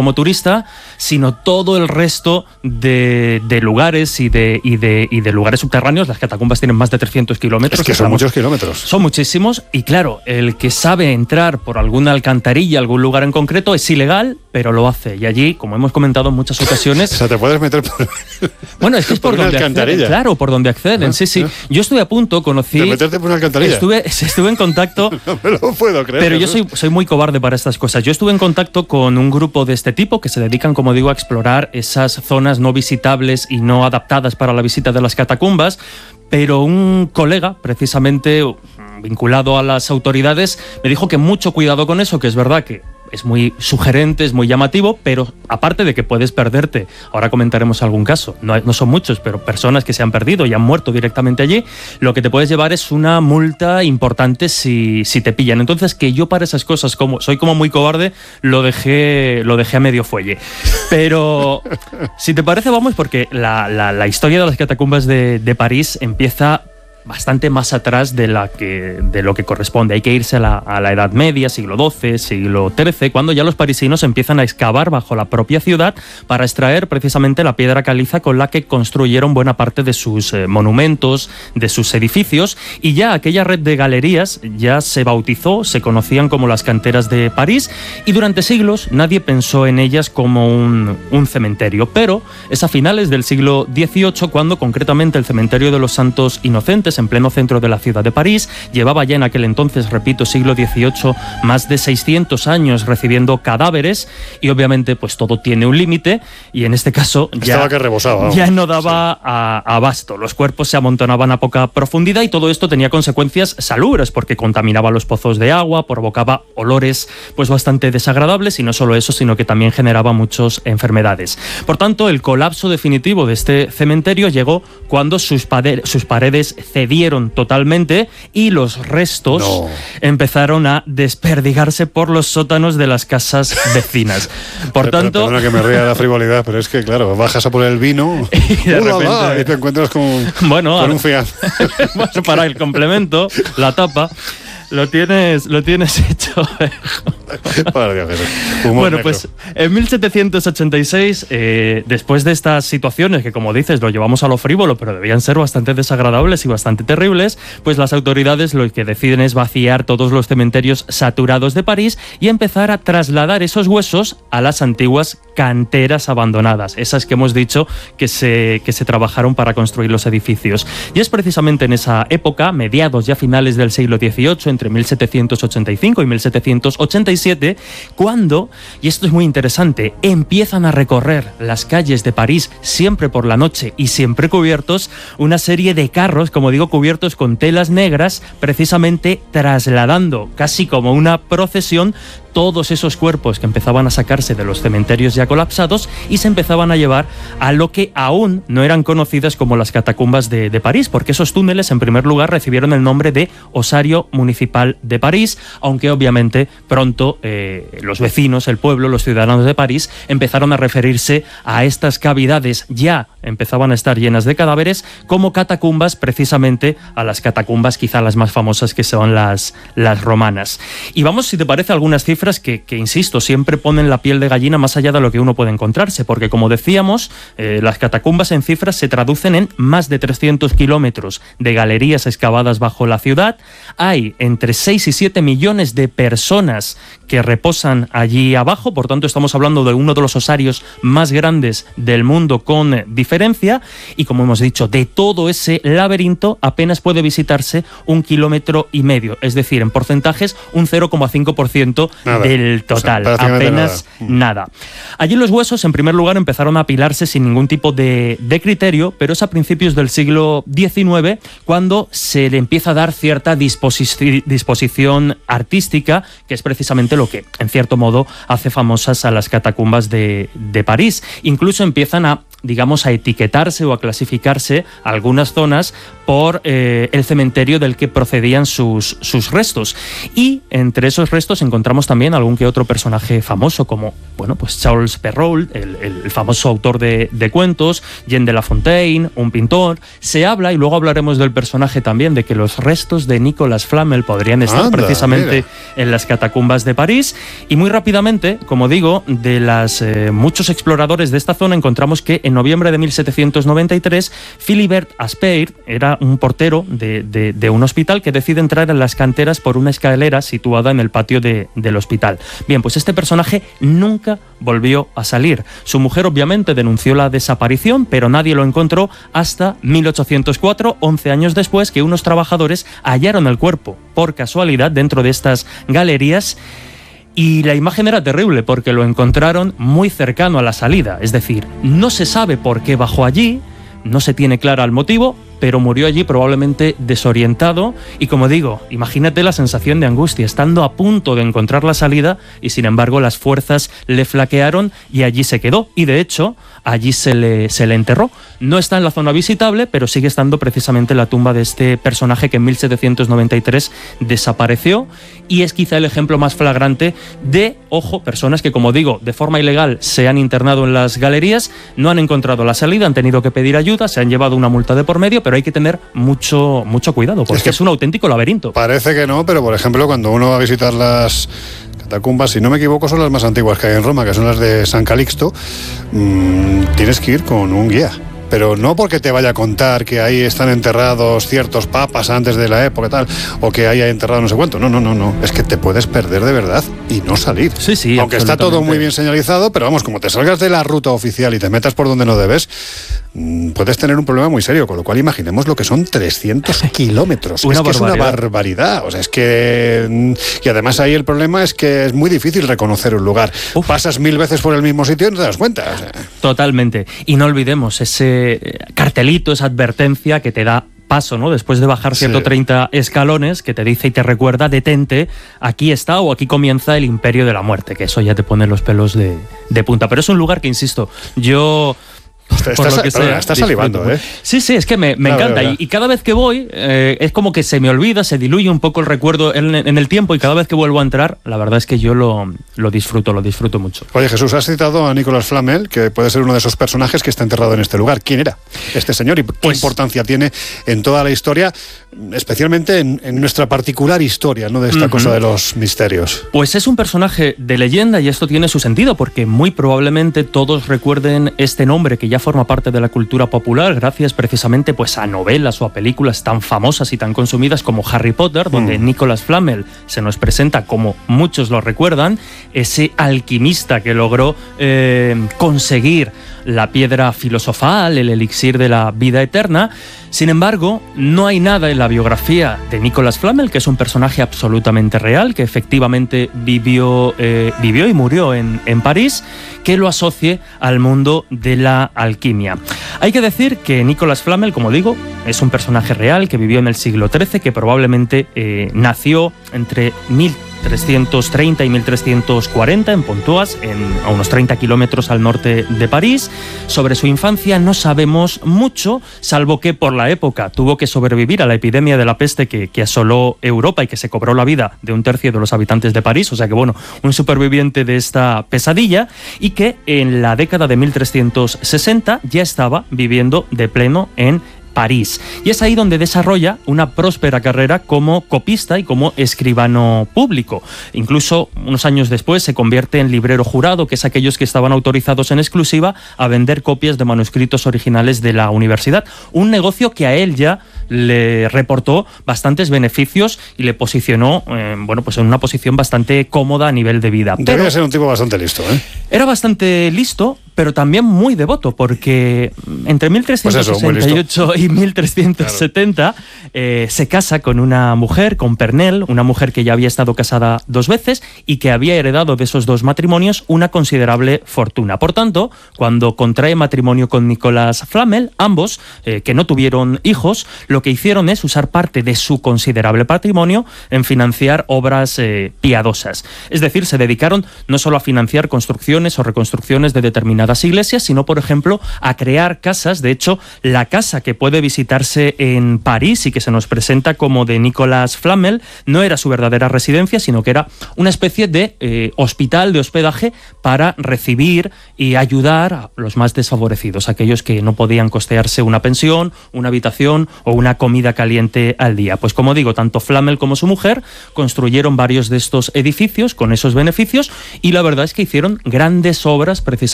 como turista, sino todo el resto de lugares y de lugares subterráneos. Las catacumbas tienen más de 300 kilómetros. Es que son muchos kilómetros. Son muchísimos, y claro, el que sabe entrar por alguna alcantarilla, algún lugar en concreto, es ilegal, pero lo hace. Y allí, como hemos comentado en muchas ocasiones... O sea, te puedes meter por... Bueno, es que es por donde acceden. Claro, por donde acceden, sí. Yo estuve a punto, conocí... ¿De meterte por una alcantarilla? Estuve en contacto... No me lo puedo creer. Pero yo soy muy cobarde para estas cosas. Yo estuve en contacto con un grupo de este tipo que se dedican, como digo, a explorar esas zonas no visitables y no adaptadas para la visita de las catacumbas, pero un colega, precisamente vinculado a las autoridades, me dijo que mucho cuidado con eso, que es verdad que es muy sugerente, es muy llamativo, pero aparte de que puedes perderte, ahora comentaremos algún caso, no son muchos, pero personas que se han perdido y han muerto directamente allí, lo que te puedes llevar es una multa importante si te pillan. Entonces, que yo para esas cosas, como soy como muy cobarde, lo dejé a medio fuelle. Pero si te parece, vamos, porque la historia de las catacumbas de París empieza bastante más atrás de lo que corresponde. Hay que irse a la Edad Media, siglo XII, siglo XIII, cuando ya los parisinos empiezan a excavar bajo la propia ciudad para extraer precisamente la piedra caliza con la que construyeron buena parte de sus monumentos, de sus edificios, y ya aquella red de galerías ya se bautizó, se conocían como las canteras de París, y durante siglos nadie pensó en ellas como un cementerio, pero es a finales del siglo XVIII cuando concretamente el cementerio de los Santos Inocentes, en pleno centro de la ciudad de París, llevaba ya en aquel entonces, repito, siglo XVIII, más de 600 años recibiendo cadáveres, y obviamente pues todo tiene un límite, y en este caso ya no daba abasto. Los cuerpos se amontonaban a poca profundidad y todo esto tenía consecuencias salubres porque contaminaba los pozos de agua, provocaba olores pues bastante desagradables, y no solo eso, sino que también generaba muchas enfermedades. Por tanto, el colapso definitivo de este cementerio llegó cuando sus paredes cedieron totalmente y los restos empezaron a desperdigarse por los sótanos de las casas vecinas. Por tanto... Perdona que me ría de la frivolidad, pero es que, claro, bajas a por el vino y de repente... y te encuentras con un fiambre. Bueno, para el complemento, la tapa... Lo tienes hecho. Bueno, pues en 1786, después de estas situaciones que, como dices, lo llevamos a lo frívolo, pero debían ser bastante desagradables y bastante terribles, pues las autoridades lo que deciden es vaciar todos los cementerios saturados de París y empezar a trasladar esos huesos a las antiguas canteras abandonadas, esas que hemos dicho que se trabajaron para construir los edificios. Y es precisamente en esa época, mediados ya finales del siglo XVIII, entre 1785 y 1787, cuando, y esto es muy interesante, empiezan a recorrer las calles de París, siempre por la noche y siempre cubiertos, una serie de carros, como digo, cubiertos con telas negras, precisamente trasladando, casi como una procesión, todos esos cuerpos que empezaban a sacarse de los cementerios ya colapsados y se empezaban a llevar a lo que aún no eran conocidas como las catacumbas de París, porque esos túneles, en primer lugar, recibieron el nombre de Osario Municipal de París, aunque obviamente pronto los vecinos, el pueblo, los ciudadanos de París empezaron a referirse a estas cavidades, ya empezaban a estar llenas de cadáveres, como catacumbas, precisamente a las catacumbas quizá las más famosas, que son las romanas. Y vamos, si te parece, algunas cifras que insisto, siempre ponen la piel de gallina más allá de lo que uno puede encontrarse, porque como decíamos, las catacumbas en cifras se traducen en más de 300 kilómetros de galerías excavadas bajo la ciudad. Hay entre 6 y 7 millones de personas que reposan allí abajo, por tanto estamos hablando de uno de los osarios más grandes del mundo con diferencia, y como hemos dicho, de todo ese laberinto apenas puede visitarse 1,5 kilómetros, es decir, en porcentajes un 0,5% del total, o sea, apenas nada. Allí los huesos, en primer lugar, empezaron a apilarse sin ningún tipo de criterio, pero es a principios del siglo XIX cuando se le empieza a dar cierta disposición artística, que es precisamente lo que, en cierto modo, hace famosas a las catacumbas de París. Incluso empiezan a etiquetarse o a clasificarse algunas zonas por el cementerio del que procedían sus restos. Y entre esos restos encontramos también algún que otro personaje famoso, como pues Charles Perrault, el famoso autor de cuentos, Jean de La Fontaine, un pintor. Se habla, y luego hablaremos del personaje también, de que los restos de Nicolas Flamel podrían estar precisamente en las catacumbas de París. París, y muy rápidamente, como digo, de las muchos exploradores de esta zona encontramos que en noviembre de 1793 Philibert Aspeirt era un portero de un hospital que decide entrar en las canteras por una escalera situada en el patio del hospital. Bien, pues este personaje nunca volvió a salir. Su mujer obviamente denunció la desaparición, pero nadie lo encontró hasta 1804, 11 años después, que unos trabajadores hallaron el cuerpo por casualidad dentro de estas galerías. Y la imagen era terrible porque lo encontraron muy cercano a la salida. Es decir, no se sabe por qué bajó allí, no se tiene clara el motivo, pero murió allí probablemente desorientado. Y como digo, imagínate la sensación de angustia, estando a punto de encontrar la salida y sin embargo las fuerzas le flaquearon y allí se quedó. Y de hecho, allí se le enterró. No está en la zona visitable, pero sigue estando precisamente la tumba de este personaje que en 1793 desapareció. Y es quizá el ejemplo más flagrante de, ojo, personas que, como digo, de forma ilegal se han internado en las galerías, no han encontrado la salida, han tenido que pedir ayuda, se han llevado una multa de por medio, pero hay que tener mucho cuidado, porque es un auténtico laberinto. Parece que no, pero por ejemplo, cuando uno va a visitar las catacumbas, si no me equivoco, son las más antiguas que hay en Roma, que son las de San Calixto, tienes que ir con un guía. Pero no porque te vaya a contar que ahí están enterrados ciertos papas antes de la época tal, o que haya enterrado no sé cuánto. No. Es que te puedes perder de verdad y no salir. Sí, aunque está todo muy bien señalizado, pero vamos, como te salgas de la ruta oficial y te metas por donde no debes, puedes tener un problema muy serio, con lo cual imaginemos lo que son 300 kilómetros. Es una barbaridad. O sea, es que... Y además ahí el problema es que es muy difícil reconocer un lugar. Pasas 1000 veces por el mismo sitio y no te das cuenta. O sea. Totalmente. Y no olvidemos ese cartelito, esa advertencia que te da paso, ¿no? Después de bajar 130 escalones, que te dice y te recuerda, detente, aquí está o aquí comienza el imperio de la muerte, que eso ya te pone los pelos de punta. Pero es un lugar que, insisto, yo... Estás salivando, ¿eh? Sí, es que me encanta. Y cada vez que voy, es como que se me olvida, se diluye un poco el recuerdo en el tiempo, y cada vez que vuelvo a entrar, la verdad es que yo lo disfruto mucho. Oye, Jesús, has citado a Nicolas Flamel, que puede ser uno de esos personajes que está enterrado en este lugar. ¿Quién era este señor y qué importancia tiene en toda la historia, especialmente en nuestra particular historia, ¿no?, de esta cosa de los misterios? Pues es un personaje de leyenda, y esto tiene su sentido, porque muy probablemente todos recuerden este nombre, que ya forma parte de la cultura popular gracias precisamente pues a novelas o a películas tan famosas y tan consumidas como Harry Potter, donde Nicolas Flamel se nos presenta, como muchos lo recuerdan, ese alquimista que logró conseguir la piedra filosofal, el elixir de la vida eterna. Sin embargo, no hay nada en la biografía de Nicolas Flamel, que es un personaje absolutamente real, que efectivamente vivió y murió en París, que lo asocie al mundo de la alquimia. Hay que decir que Nicolas Flamel, como digo, es un personaje real que vivió en el siglo XIII, que probablemente nació entre 1330 y 1340 en Pontoise, a unos 30 kilómetros al norte de París. Sobre su infancia no sabemos mucho, salvo que por la época tuvo que sobrevivir a la epidemia de la peste que asoló Europa y que se cobró la vida de un tercio de los habitantes de París. O sea que, bueno, un superviviente de esta pesadilla, y que en la década de 1360 ya estaba viviendo de pleno en París. Y es ahí donde desarrolla una próspera carrera como copista y como escribano público. Incluso unos años después se convierte en librero jurado, que es aquellos que estaban autorizados en exclusiva a vender copias de manuscritos originales de la universidad. Un negocio que a él ya le reportó bastantes beneficios y le posicionó en una posición bastante cómoda a nivel de vida. Debía ser un tipo bastante listo, ¿eh? Era bastante listo, pero también muy devoto, porque entre 1368 y 1370 se casa con una mujer, con Pernelle, una mujer que ya había estado casada 2 veces y que había heredado de esos 2 matrimonios una considerable fortuna. Por tanto, cuando contrae matrimonio con Nicolas Flamel, ambos, que no tuvieron hijos, lo que hicieron es usar parte de su considerable patrimonio en financiar obras piadosas. Es decir, se dedicaron no solo a financiar construcciones o reconstrucciones de determinados determinadas iglesias, sino, por ejemplo, a crear casas. De hecho, la casa que puede visitarse en París y que se nos presenta como de Nicolas Flamel no era su verdadera residencia, sino que era una especie de hospital, de hospedaje para recibir y ayudar a los más desfavorecidos, aquellos que no podían costearse una pensión, una habitación o una comida caliente al día. Pues como digo, tanto Flamel como su mujer construyeron varios de estos edificios con esos beneficios y la verdad es que hicieron grandes obras precisamente